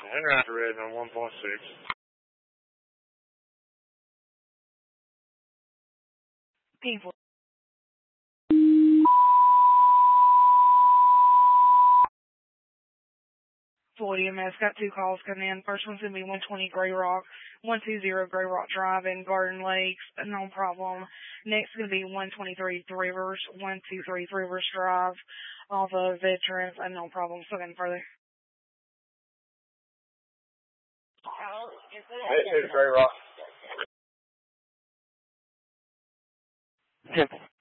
Henry Red on 1.6. People. Floyd EMS got 2 calls coming in. First one's going to be 120 Gray Rock, 120 Gray Rock Drive in Garden Lakes, no problem. Next is going to be 123 Three Rivers, 123 Three Rivers Drive, off of Veterans, no problem. Still getting further. It's Gray Rock.